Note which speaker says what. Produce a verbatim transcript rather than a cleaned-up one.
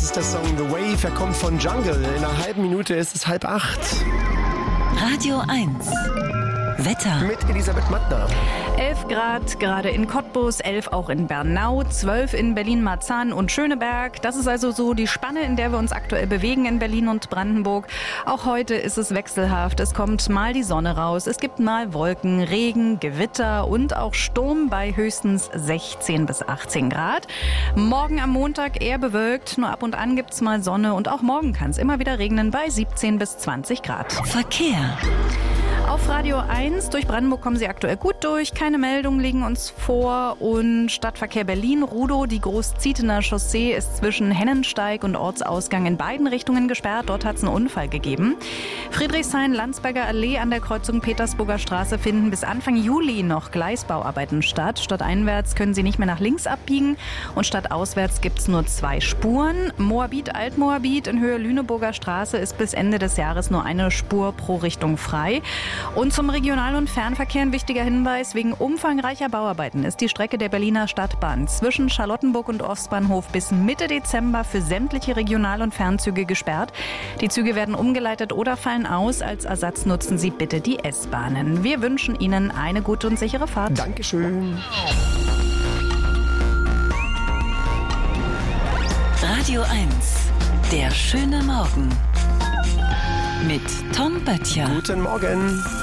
Speaker 1: Das ist der Song The Wave. Er kommt von Jungle. In einer halben Minute ist es halb acht.
Speaker 2: Radio eins. Wetter.
Speaker 1: Mit Elisabeth Mattner.
Speaker 3: elf Grad gerade in Cottbus, elf auch in Bernau, zwölf in Berlin-Marzahn und Schöneberg. Das ist also so die Spanne, in der wir uns aktuell bewegen in Berlin und Brandenburg. Auch heute ist es wechselhaft. Es kommt mal die Sonne raus, es gibt mal Wolken, Regen, Gewitter und auch Sturm bei höchstens sechzehn bis achtzehn Grad. Morgen am Montag eher bewölkt, nur ab und an gibt's mal Sonne und auch morgen kann es immer wieder regnen bei siebzehn bis zwanzig Grad.
Speaker 2: Verkehr.
Speaker 3: Auf Radio eins, durch Brandenburg kommen Sie aktuell gut durch. Keine Meldungen liegen uns vor. Und Stadtverkehr Berlin-Rudow, die Groß-Zietener Chaussee ist zwischen Hennensteig und Ortsausgang in beiden Richtungen gesperrt. Dort hat es einen Unfall gegeben. Friedrichshain-Landsberger Allee an der Kreuzung Petersburger Straße finden bis Anfang Juli noch Gleisbauarbeiten statt. Stadteinwärts können Sie nicht mehr nach links abbiegen und stadtauswärts gibt es nur zwei Spuren. Moabit-Altmoabit in Höhe Lüneburger Straße ist bis Ende des Jahres nur eine Spur pro Richtung frei. Und zum Regional- und Fernverkehr ein wichtiger Hinweis: Wegen umfangreicher Bauarbeiten ist die Strecke der Berliner Stadtbahn zwischen Charlottenburg und Ostbahnhof bis Mitte Dezember für sämtliche Regional- und Fernzüge gesperrt. Die Züge werden umgeleitet oder fallen aus. Als Ersatz nutzen Sie bitte die S-Bahnen. Wir wünschen Ihnen eine gute und sichere Fahrt.
Speaker 1: Dankeschön.
Speaker 2: Radio eins. Der schöne Morgen. Mit Tom Böttcher.
Speaker 1: Guten Morgen.